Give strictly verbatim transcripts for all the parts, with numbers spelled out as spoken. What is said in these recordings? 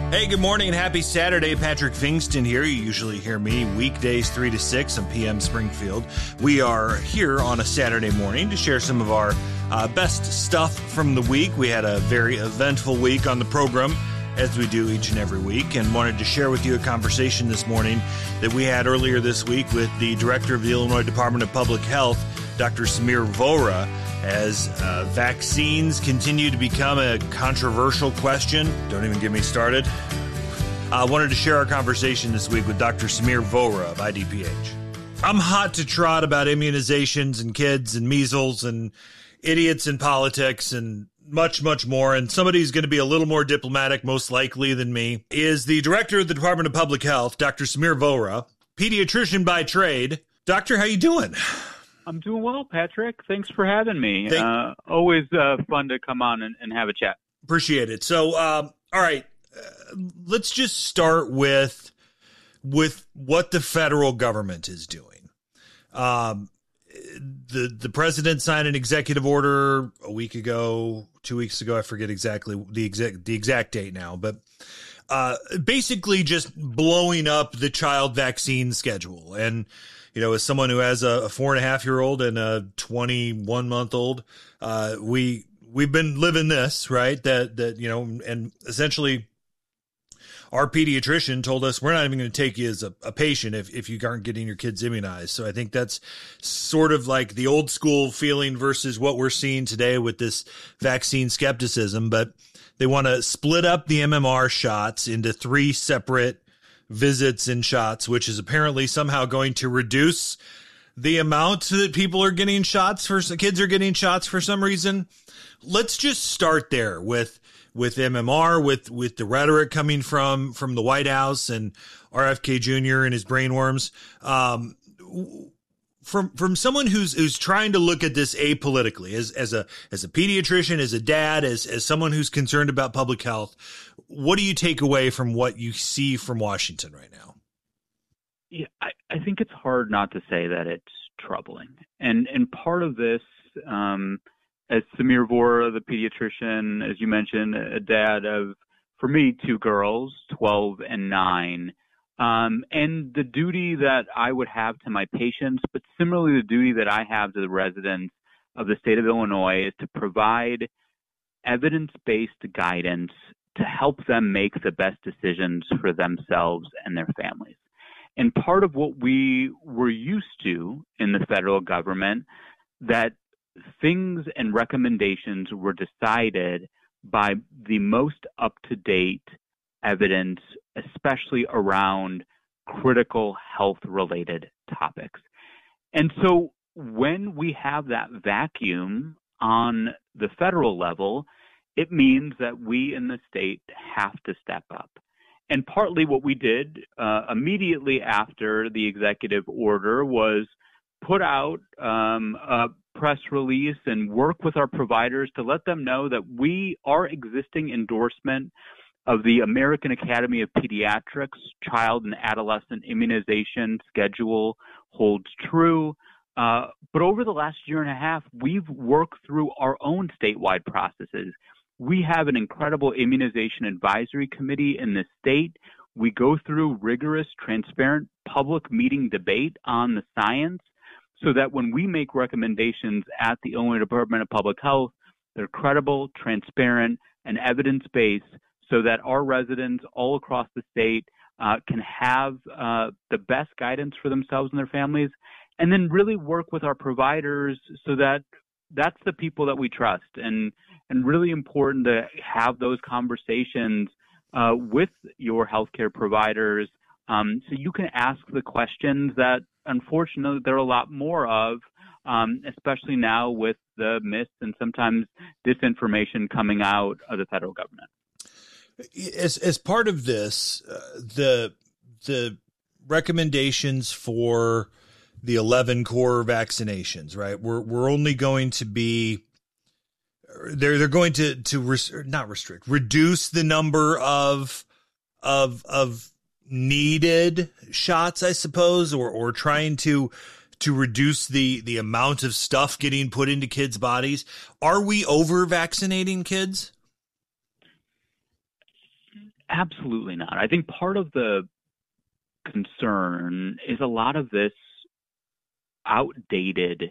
Hey, good morning and happy Saturday. Patrick Fingston here. You usually hear me weekdays three to six on P M Springfield. We are here on a Saturday morning to share some of our uh, best stuff from the week. We had a very eventful week on the program, as we do each and every week, and wanted to share with you a conversation this morning that we had earlier this week with the director of the Illinois Department of Public Health, Doctor Samir Vohra, as uh, vaccines continue to become a controversial question. Don't even get me started. I uh, wanted to share our conversation this week with Doctor Samir Vohra of I D P H. I'm hot to trot about immunizations and kids and measles and idiots in politics and much, much more. And somebody who's going to be a little more diplomatic, most likely than me, is the director of the Department of Public Health, Doctor Samir Vohra, pediatrician by trade. Doctor, how you doing? I'm doing well, Patrick. Thanks for having me. Thank- uh, always uh, fun to come on and, and have a chat. Appreciate it. So, um, all right, uh, let's just start with with what the federal government is doing. Um, the the president signed an executive order a week ago, two weeks ago. I forget exactly the exact the exact date now, but uh, basically just blowing up the child vaccine schedule. And you know, as someone who has a, a four and a half year old and a twenty-one month old, uh, we, we've been living this, right? That, that, you know, and essentially our pediatrician told us we're not even going to take you as a, a patient if, if you aren't getting your kids immunized. So I think that's sort of like the old school feeling versus what we're seeing today with this vaccine skepticism. But they want to split up the M M R shots into three separate visits and shots, which is apparently somehow going to reduce the amount that people are getting shots for kids are getting shots for some reason. Let's just start there with with M M R, with with the rhetoric coming from from the White House and R F K Junior and his brainworms. Um, from from someone who's who's trying to look at this apolitically, as as a as a pediatrician, as a dad, as as someone who's concerned about public health, what do you take away from what you see from Washington right now? Yeah, I, I think it's hard not to say that it's troubling. And and part of this, um, as Samir Vohra, the pediatrician, as you mentioned, a dad of, for me, two girls, twelve and nine, um, and the duty that I would have to my patients, but similarly the duty that I have to the residents of the state of Illinois is to provide evidence-based guidance to help them make the best decisions for themselves and their families. And part of what we were used to in the federal government, that things and recommendations were decided by the most up-to-date evidence, especially around critical health-related topics. And so when we have that vacuum on the federal level, it means that we in the state have to step up. And partly what we did uh, immediately after the executive order was put out um, a press release and work with our providers to let them know that we, our existing endorsement of the American Academy of Pediatrics child and adolescent immunization schedule holds true. Uh, but over the last year and a half, we've worked through our own statewide processes. We have an incredible immunization advisory committee in the state. We go through rigorous, transparent public meeting debate on the science so that when we make recommendations at the Illinois Department of Public Health, they're credible, transparent, and evidence-based so that our residents all across the state uh, can have uh, the best guidance for themselves and their families, and then really work with our providers so that that's the people that we trust. And and really important to have those conversations uh, with your healthcare providers um, so you can ask the questions that, unfortunately, there are a lot more of, um, especially now with the myths and sometimes disinformation coming out of the federal government. As as part of this, uh, the the recommendations for the eleven core vaccinations, right? We're we're only going to be they're they're going to to res, not restrict, reduce the number of of of needed shots, I suppose, or or trying to to reduce the the amount of stuff getting put into kids' bodies. Are we over vaccinating kids? Absolutely not. I think part of the concern is a lot of this outdated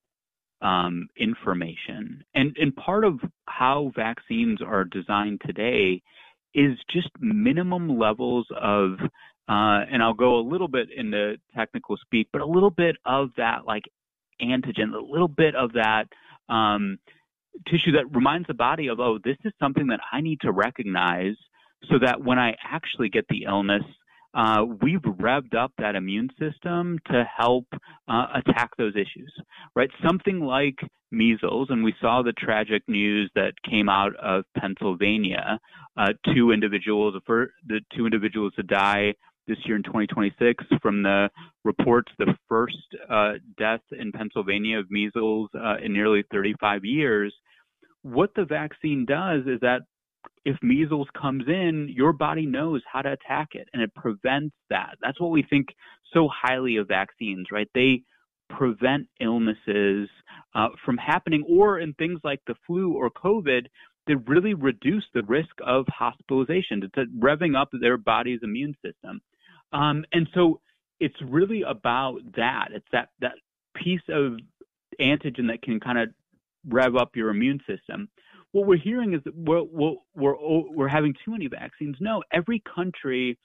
um, information. And, and part of how vaccines are designed today is just minimum levels of, uh, and I'll go a little bit into technical speak, but a little bit of that like antigen, a little bit of that um, tissue that reminds the body of, oh, this is something that I need to recognize so that when I actually get the illness, uh, we've revved up that immune system to help uh, attack those issues, right? Something like measles, and we saw the tragic news that came out of Pennsylvania, uh, two individuals, the two individuals to die this year in twenty twenty-six from the reports, the first uh, death in Pennsylvania of measles uh, in nearly thirty-five years. What the vaccine does is that if measles comes in, your body knows how to attack it, and it prevents that. That's what we think so highly of vaccines, right? They prevent illnesses uh, from happening, or in things like the flu or COVID, they really reduce the risk of hospitalization, to revving up their body's immune system. Um, and so it's really about that. It's that, that piece of antigen that can kind of rev up your immune system. What we're hearing is that we're, we're, we're, we're having too many vaccines. No, every country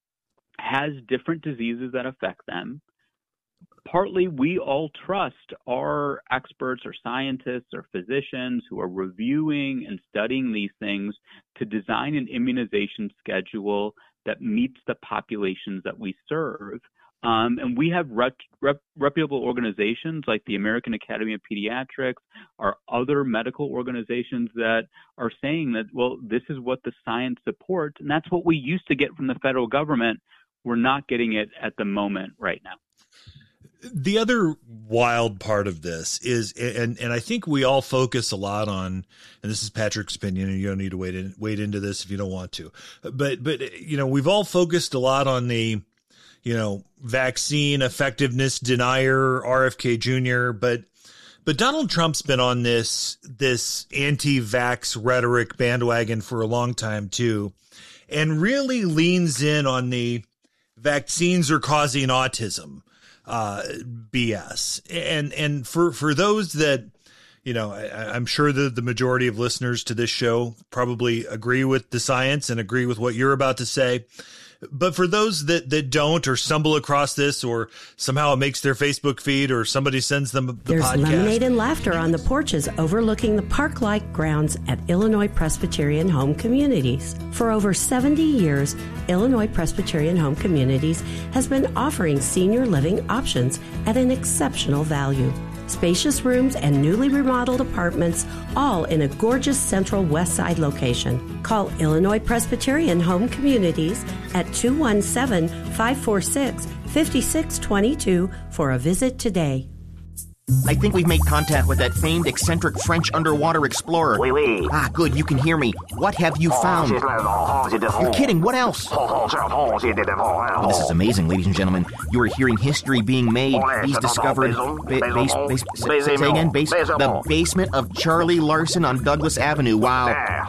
has different diseases that affect them. Partly, we all trust our experts or scientists or physicians who are reviewing and studying these things to design an immunization schedule that meets the populations that we serve. Um, and we have rep, rep, reputable organizations like the American Academy of Pediatrics, or other medical organizations that are saying that, well, this is what the science supports, and that's what we used to get from the federal government. We're not getting it at the moment right now. The other wild part of this is, and, and I think we all focus a lot on, and this is Patrick's opinion, and you don't need to wade in, wade into this if you don't want to, but, but, you know, we've all focused a lot on the, you know, vaccine effectiveness denier, R F K Junior, but, but Donald Trump's been on this, this anti-vax rhetoric bandwagon for a long time too, and really leans in on the vaccines are causing autism uh, B S. And, and for, for those that, you know, I, I'm sure that the majority of listeners to this show probably agree with the science and agree with what you're about to say. But for those that, that don't, or stumble across this, or somehow it makes their Facebook feed, or somebody sends them the There's podcast. There's lemonade and laughter on the porches overlooking the park-like grounds at Illinois Presbyterian Home Communities. For over seventy years, Illinois Presbyterian Home Communities has been offering senior living options at an exceptional value. Spacious rooms and newly remodeled apartments, all in a gorgeous central west side location. Call Illinois Presbyterian Home Communities at two one seven, five four six, five six two two for a visit today. I think we've made contact with that famed eccentric French underwater explorer. Oui, oui. Ah, good, you can hear me. What have you found? You're kidding, what else? Oh, this is amazing, ladies and gentlemen. You are hearing history being made. He's discovered... Ba- base, base, say, say again, base, the basement of Charlie Larson on Douglas Avenue. Wow.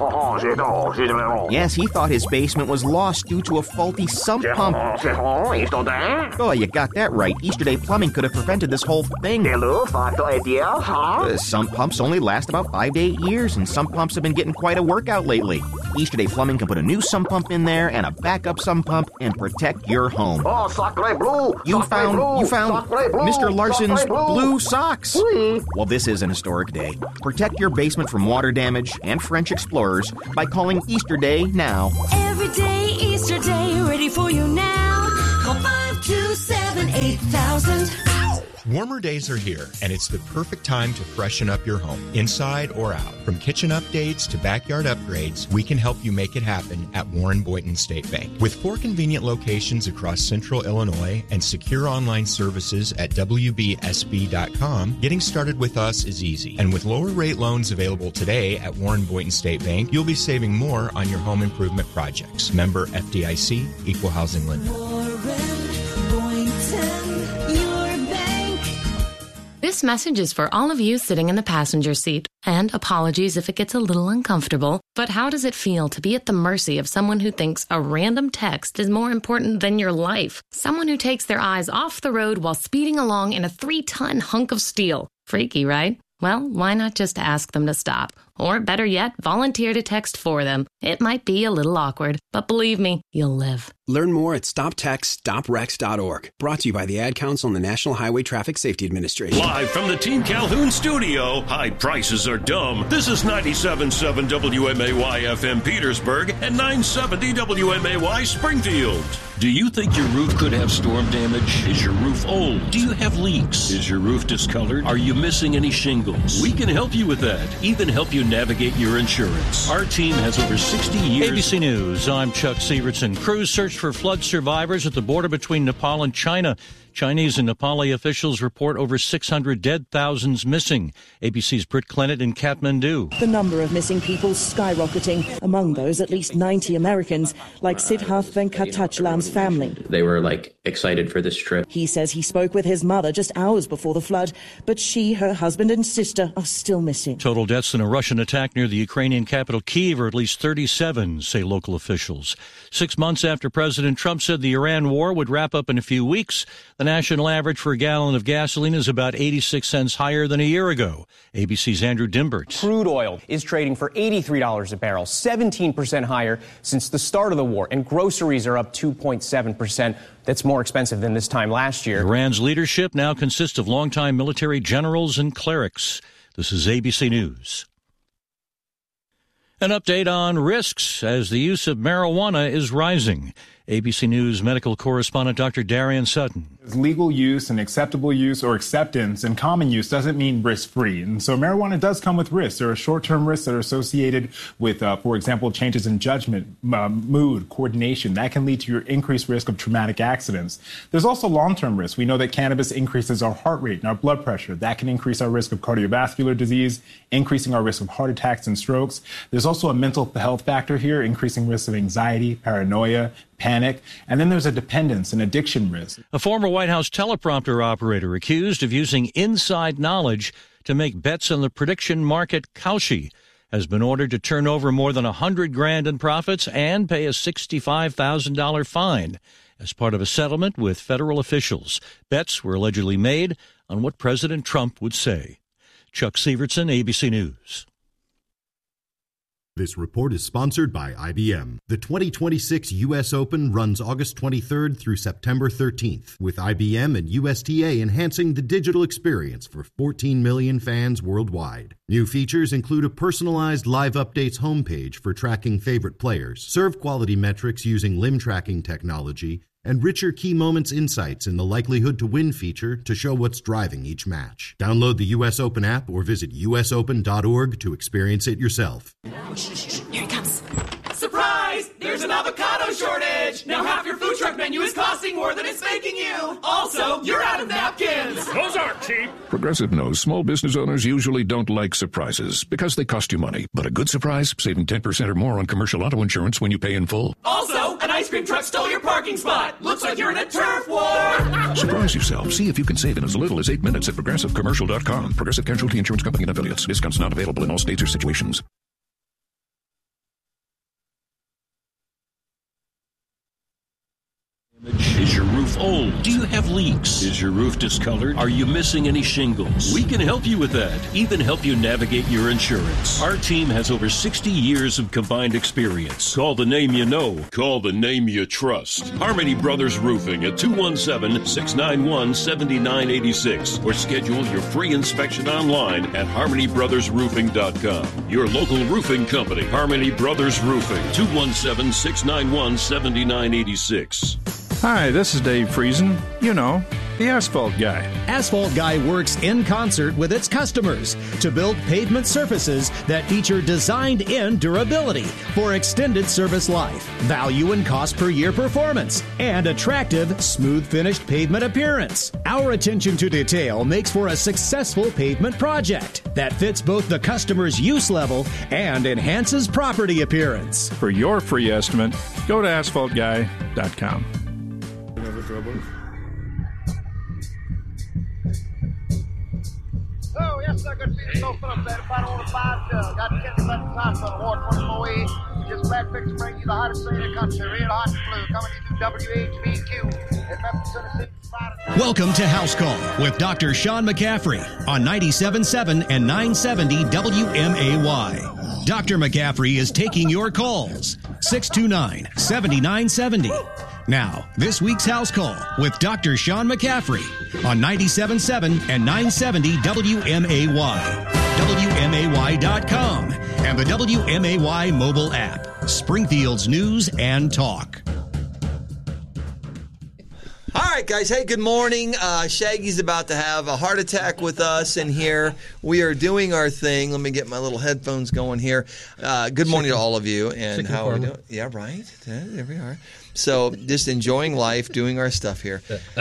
Yes, he thought his basement was lost due to a faulty sump pump. Oh, you got that right. Easterday Plumbing could have prevented this whole thing. Uh, sump pumps only last about five to eight years, and sump pumps have been getting quite a workout lately. Easterday Plumbing can put a new sump pump in there and a backup sump pump and protect your home. Oh, sacre bleu! You Sacre found bleu! you found Sacre bleu! Mister Larson's Sacre bleu! blue socks. Oui. Well, this is an historic day. Protect your basement from water damage and French explorers by calling Easterday now. Every day, Easter Day, ready for you now. Call five two seven, eight thousand. Warmer days are here, and it's the perfect time to freshen up your home, inside or out. From kitchen updates to backyard upgrades, we can help you make it happen at Warren Boynton State Bank. With four convenient locations across central Illinois and secure online services at W B S B dot com, getting started with us is easy. And with lower rate loans available today at Warren Boynton State Bank, you'll be saving more on your home improvement projects. Member F D I C, Equal Housing Lender. Warren Boynton, your bank. This message is for all of you sitting in the passenger seat. And apologies if it gets a little uncomfortable, but how does it feel to be at the mercy of someone who thinks a random text is more important than your life? Someone who takes their eyes off the road while speeding along in a three-ton hunk of steel. Freaky, right? Well, why not just ask them to stop? Or better yet, volunteer to text for them. It might be a little awkward, but believe me, you'll live. Learn more at stop text stop wrecks dot org. Brought to you by the Ad Council and the National Highway Traffic Safety Administration. Live from the Team Calhoun studio, high prices are dumb. This is ninety-seven point seven W M A Y F M Petersburg and nine seventy W M A Y Springfield. Do you think your roof could have storm damage? Is your roof old? Do you have leaks? Is your roof discolored? Are you missing any shingles? We can help you with that. Even help you navigate your insurance. Our team has over sixty years. A B C News, I'm Chuck Sievertson. Crews search for flood survivors at the border between Nepal and China. Chinese and Nepali officials report over six hundred dead, thousands missing. A B C's Britt Clennett in Kathmandu. The number of missing people skyrocketing. Among those, at least ninety Americans, like Siddharth Venkatachalam's family. They were, like, excited for this trip. He says he spoke with his mother just hours before the flood, but she, her husband and sister are still missing. Total deaths in a Russian attack near the Ukrainian capital Kyiv are at least thirty-seven, say local officials. Six months after President Trump said the Iran war would wrap up in a few weeks, the national average for a gallon of gasoline is about eighty-six cents higher than a year ago. A B C's Andrew Dimbert. Crude oil is trading for eighty-three dollars a barrel, seventeen percent higher since the start of the war, and groceries are up two point seven percent. That's more expensive than this time last year. Iran's leadership now consists of longtime military generals and clerics. This is A B C News. An update on risks as the use of marijuana is rising. A B C News medical correspondent Doctor Darian Sutton. Legal use and acceptable use or acceptance and common use doesn't mean risk-free. And so marijuana does come with risks. There are short-term risks that are associated with, uh, for example, changes in judgment, uh, mood, coordination. That can lead to your increased risk of traumatic accidents. There's also long-term risks. We know that cannabis increases our heart rate and our blood pressure. That can increase our risk of cardiovascular disease, increasing our risk of heart attacks and strokes. There's also a mental health factor here, increasing risks of anxiety, paranoia, panic, and then there's a dependence and addiction risk. A former White House teleprompter operator accused of using inside knowledge to make bets on the prediction market Kalshi has been ordered to turn over more than a hundred grand in profits and pay a sixty-five thousand dollars fine as part of a settlement with federal officials. Bets were allegedly made on what President Trump would say. Chuck Sievertson, A B C News. This report is sponsored by I B M. The twenty twenty-six U S Open runs August twenty-third through September thirteenth, with I B M and U S T A enhancing the digital experience for fourteen million fans worldwide. New features include a personalized live updates homepage for tracking favorite players, serve quality metrics using limb tracking technology, and richer key moments insights in the likelihood to win feature to show what's driving each match. Download the U S Open app or visit U S open dot org to experience it yourself. Here it comes. Surprise! There's an avocado shortage! Now half your food truck menu is costing more than it's making you! Also, you're out of napkins! Those aren't cheap! Progressive knows small business owners usually don't like surprises because they cost you money. But a good surprise, saving ten percent or more on commercial auto insurance when you pay in full. Also, an ice cream truck stole your parking spot! Looks like you're in a turf war! Surprise yourself. See if you can save in as little as eight minutes at progressive commercial dot com. Progressive Casualty Insurance Company and affiliates. Discounts not available in all states or situations. Is your roof old? Do you have leaks? Is your roof discolored? Are you missing any shingles? We can help you with that. Even help you navigate your insurance. Our team has over sixty years of combined experience. Call the name you know. Call the name you trust. Harmony Brothers Roofing at two one seven, six nine one, seven nine eight six or schedule your free inspection online at harmony brothers roofing dot com. Your local roofing company, Harmony Brothers Roofing, two one seven, six nine one, seven nine eight six. Hi, this is Dave Friesen. You know, the Asphalt Guy. Asphalt Guy works in concert with its customers to build pavement surfaces that feature designed-in durability for extended service life, value and cost per year performance, and attractive, smooth-finished pavement appearance. Our attention to detail makes for a successful pavement project that fits both the customer's use level and enhances property appearance. For your free estimate, go to asphalt guy dot com. Oh, yes, sir. good feeding so Phillips there, about over five jug. Got to get the best time for the War twenty-four E. Just glad fix to bring you the hottest thing in the country, real hot and blue, coming to you W H B Q in Memphis, Tennessee. Welcome to House Call with Doctor Sean McCaffrey on ninety-seven point seven and nine seventy W M A Y. Doctor McCaffrey is taking your calls. six two nine, seven nine seven zero. Now, this week's House Call with Doctor Sean McCaffrey on ninety-seven point seven and nine seventy W M A Y. W M A Y dot com and the W M A Y mobile app. Springfield's news and talk. All right, guys. Hey, good morning. Uh, Shaggy's about to have a heart attack with us in here. We are doing our thing. Let me get my little headphones going here. Uh, good morning to all of you. And Chicken how are we farmer. doing? Yeah, right. Yeah, there we are. So just enjoying life, doing our stuff here.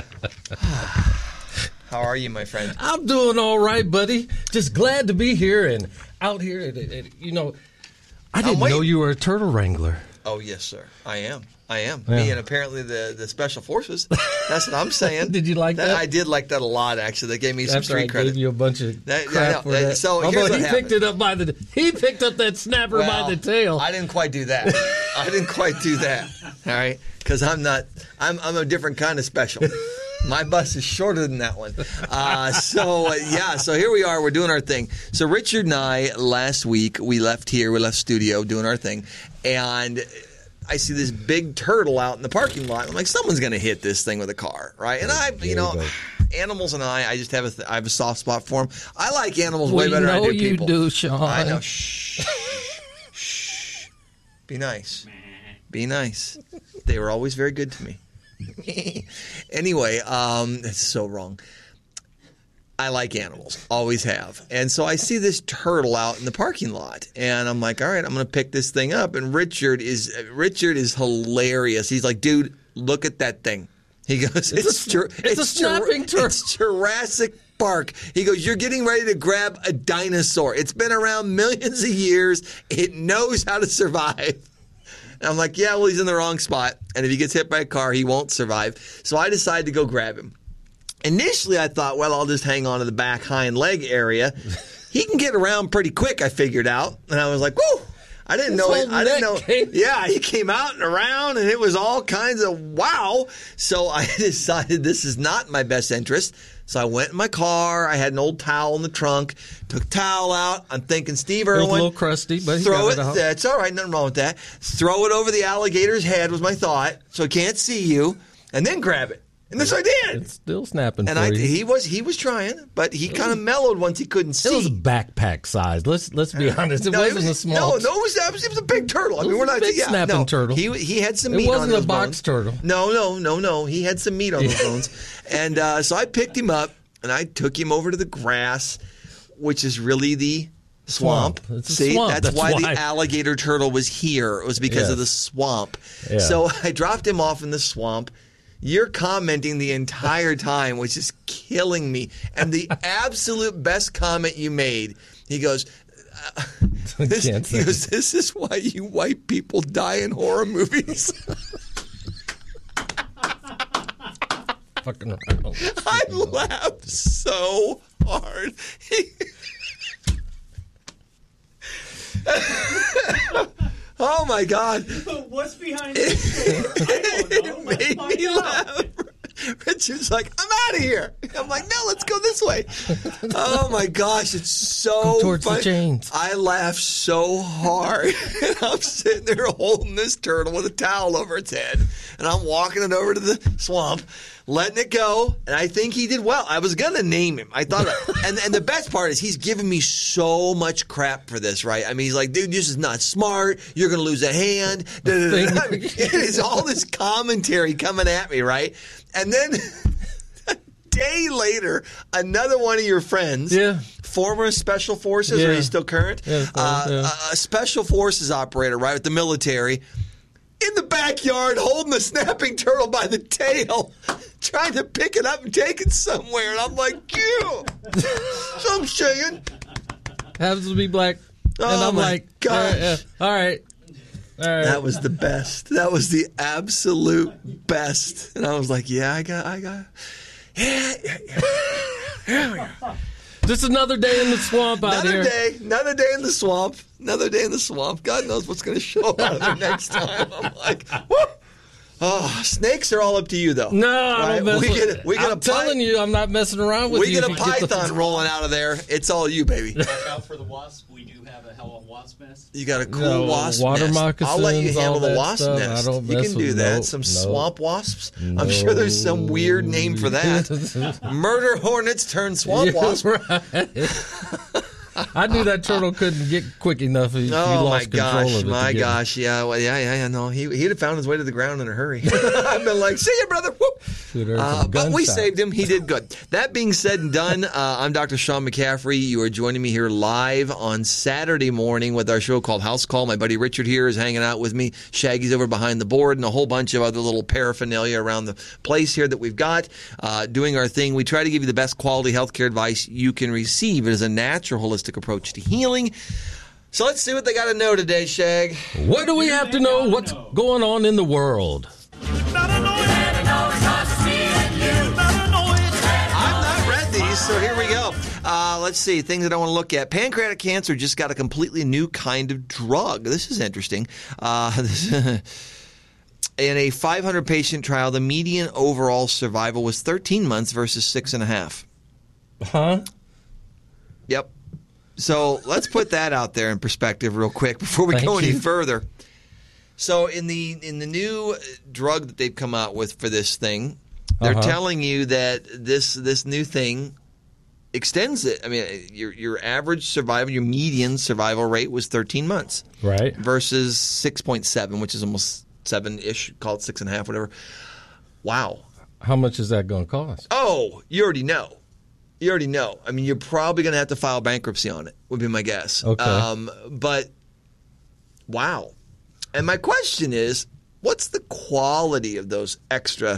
How are you, my friend? I'm doing all right, buddy. Just glad to be here and out here. And, and, you know, I didn't know you were a turtle wrangler. Oh, yes, sir. I am. I am. Yeah. Me and apparently the, the special forces. That's what I'm saying. Did you like that? I did like that a lot, actually. They gave me some After street I credit. gave you a bunch of That- crap I know. for That- that. so here's Although what he happened. picked it up by the he picked up that snapper Well, by the tail. I didn't quite do that. I didn't quite do that. All right, because I'm not. I'm I'm a different kind of special. My bus is shorter than that one. Uh, so, uh, yeah, so here we are. We're doing our thing. So Richard and I, last week, we left here. We left studio doing our thing. And I see this big turtle out in the parking lot. I'm like, someone's going to hit this thing with a car, right? And I, you know, animals and I, I just have a, th- I have a soft spot for them. I like animals way We better than I know do you people. do, Sean. I know. Shh. Shh. Be nice. Be nice. They were always very good to me. Anyway, um, it's so wrong. I like animals, always have. And so I see this turtle out in the parking lot, and I'm like, all right, I'm going to pick this thing up. And Richard is Richard is hilarious. He's like, dude, look at that thing. He goes, it's, It's a- Jur- it's a snapping Jur- turtle. It's Jurassic Park. He goes, you're getting ready to grab a dinosaur. It's been around millions of years. It knows how to survive. And I'm like, yeah, well, he's in the wrong spot. And if he gets hit by a car, he won't survive. So I decided to go grab him. Initially, I thought, well, I'll just hang on to the back hind leg area. He can get around pretty quick, I figured out. And I was like, whoo! I didn't know it. I didn't know. Yeah, he came out and around, and it was all kinds of wow. So I decided this is not in my best interest. So I went in my car. I had an old towel in the trunk. Took towel out. I'm thinking, Steve It was Irwin. a little crusty, but he throw got it. it out. That's all right. Nothing wrong with that. Throw it over the alligator's head was my thought, so it can't see you, and then grab it. And that's what I did. It's still snapping And for I, you. he was he was trying, but he kind of mellowed once he couldn't see. It was backpack size. Let's let's be honest. It No, wasn't was, a small. No, no, it was, it was it was a big turtle. I It mean, was we're a not big yeah, snapping no. turtle. He he had some It meat wasn't on a those box bones. turtle. No, no, no, no. He had some meat on those bones, and uh, so I picked him up and I took him over to the grass, which is really the swamp. Swamp. It's a See, swamp. that's, That's why, why. the alligator turtle was here. It was because Yes. of the swamp. Yeah. So I dropped him off in the swamp. You're commenting the entire time, which is killing me. And the absolute best comment you made, he goes, uh, this, can't he say goes, this is why you white people die in horror movies. Fucking around. I laughed so hard. Oh my God! What's behind it? It made me laugh. Richard's like, I'm out of here. I'm like, no, let's go this way. Oh my gosh, it's so Come towards the funny. chains. I laughed so hard. And I'm sitting there holding this turtle with a towel over its head, and I'm walking it over to the swamp, letting it go. And I think he did well. I was gonna name him. I thought, and and the best part is he's giving me so much crap for this, right? I mean, he's like, dude, this is not smart. You're gonna lose a hand. Da, da, da, da. I mean, it is all this commentary coming at me, right? And then a day later, another one of your friends, Yeah. former Special Forces, Yeah. or he's still current, Yeah, uh, yeah. A, a Special Forces operator, right, with the military, in the backyard holding the snapping turtle by the tail, trying to pick it up and take it somewhere. And I'm like, you. So I'm saying. Happens to be black. Oh, and I'm my like, gosh. yeah, yeah. All right. All right. That was the best. That was the absolute best. And I was like, yeah, I got, I got, yeah, yeah, yeah. yeah. Just another day in the swamp out another here. Another day. Another day in the swamp. Another day in the swamp. God knows what's going to show up out of there next time. I'm like, whoo! Oh, snakes are all up to you, though. No, I don't mess we with get, we get I'm a telling you, I'm not messing around with we you. We get a you python get the... rolling out of there. It's all you, baby. Watch out for the wasp. We do have a hell of a wasp nest. You got a cool no, wasp water nest. moccasins, I'll let you handle the wasp stuff. nest. I don't you mess can do with, that. Nope, some nope. swamp wasps. No. I'm sure there's some weird name for that. Murder hornets turn swamp yeah, wasp. Right. I knew that turtle couldn't get quick enough. He, oh he lost my control gosh, of it my to gosh, yeah, well, yeah, yeah, yeah. No, he he'd have found his way to the ground in a hurry. I've been like, see you, brother. Whoop. Uh, but we saved him. He did good. That being said and done, uh, I'm Doctor Sean McCaffrey. You are joining me here live on Saturday morning with our show called House Call. My buddy Richard here is hanging out with me. Shaggy's over behind the board and a whole bunch of other little paraphernalia around the place here that we've got uh, doing our thing. We try to give you the best quality healthcare advice you can receive. It is a natural, holistic approach to healing. So let's see what they got to know today, Shag. What do we have to know? What's going on in the world? I've not read these, so here we go. Uh, let's see, things that I want to look at. Pancreatic cancer just got a completely new kind of drug. This is interesting. Uh, this, in a five hundred patient trial, the median overall survival was thirteen months versus six and a half. Huh? Yep. So let's put that out there in perspective real quick before we Thank go any you. further. So in the in the new drug that they've come out with for this thing, they're Uh-huh. telling you that this this new thing extends it. I mean, your your average survival, your median survival rate was thirteen months, right? Versus six point seven, which is almost seven-ish. Call it six and a half, whatever. Wow. How much is that going to cost? Oh, you already know. You already know. I mean, you're probably going to have to file bankruptcy on it, would be my guess. Okay. Um, but, wow. And my question is, what's the quality of those extra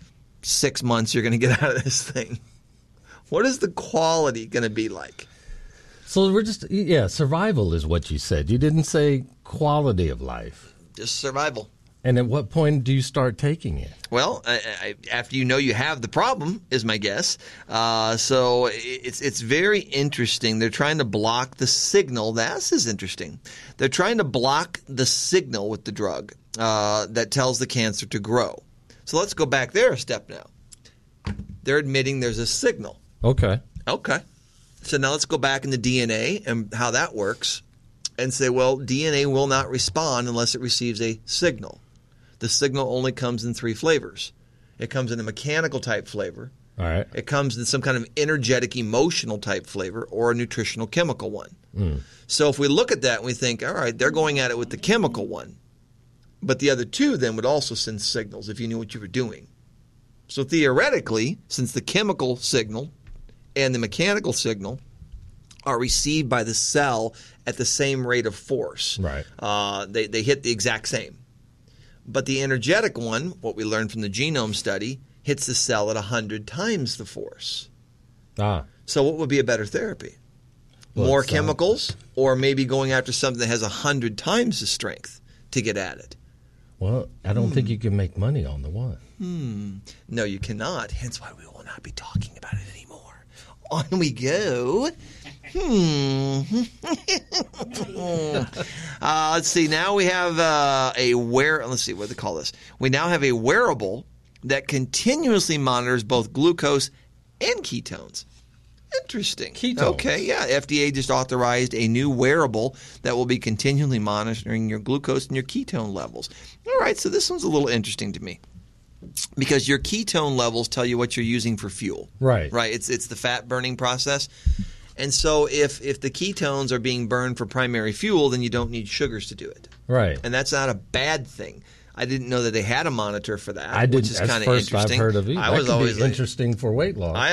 six months you're going to get out of this thing? What is the quality going to be like? So we're just, yeah, survival is what you said. You didn't say quality of life. Just survival. And at what point do you start taking it? Well, I, I, after you know you have the problem, is my guess. Uh, so it's it's very interesting. They're trying to block the signal. This is interesting. They're trying to block the signal with the drug uh, that tells the cancer to grow. So let's go back there a step now. They're admitting there's a signal. Okay. Okay. So now let's go back in the D N A and how that works and say, well, D N A will not respond unless it receives a signal. The signal only comes in three flavors. It comes in a mechanical type flavor. All right. It comes in some kind of energetic, emotional type flavor or a nutritional chemical one. Mm. So if we look at that and we think, all right, they're going at it with the chemical one, but the other two then would also send signals if you knew what you were doing. So theoretically, since the chemical signal and the mechanical signal are received by the cell at the same rate of force, right? Uh, they, they hit the exact same. But the energetic one, what we learned from the genome study, hits the cell at one hundred times the force. Ah. So what would be a better therapy? Well, More uh, chemicals or maybe going after something that has one hundred times the strength to get at it? Well, I don't Hmm. think you can make money on the one. Hmm. No, you cannot. Hence why we will not be talking about it anymore. On we go. Hmm. uh, let's see. Now we have uh, a wear. Let's see what they call this. We now have a wearable that continuously monitors both glucose and ketones. Interesting. Ketones. Okay, yeah. F D A just authorized a new wearable that will be continually monitoring your glucose and your ketone levels. All right, so this one's a little interesting to me because your ketone levels tell you what you're using for fuel. Right. Right. It's it's the fat burning process. And so if if the ketones are being burned for primary fuel, then you don't need sugars to do it. Right. And that's not a bad thing. I didn't know that they had a monitor for that, I didn't. which is That's kind of first interesting. I've heard of it. I that was could always be like, interesting for weight loss. I